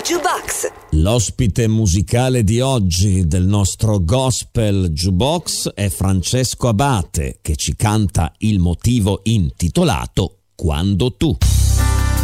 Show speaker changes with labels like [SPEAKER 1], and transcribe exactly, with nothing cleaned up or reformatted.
[SPEAKER 1] Jukebox.
[SPEAKER 2] L'ospite musicale di oggi del nostro Gospel Jukebox è Francesco Abate, che ci canta il motivo intitolato Quando tu.